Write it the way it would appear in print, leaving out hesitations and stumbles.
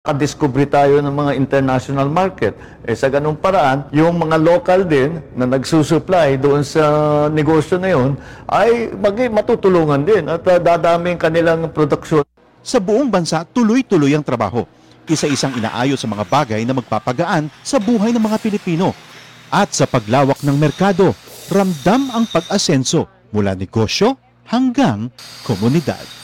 Kadiskubre tayo ng mga international market. Sa ganung paraan, yung mga local din na nagsusupply doon sa negosyo na yun ay matutulungan din at dadami ang kanilang produksyon. Sa buong bansa, tuloy-tuloy ang trabaho. Isa-isang inaayos sa mga bagay na magpapagaan sa buhay ng mga Pilipino. At sa paglawak ng merkado, ramdam ang pag-asenso mula negosyo hanggang komunidad.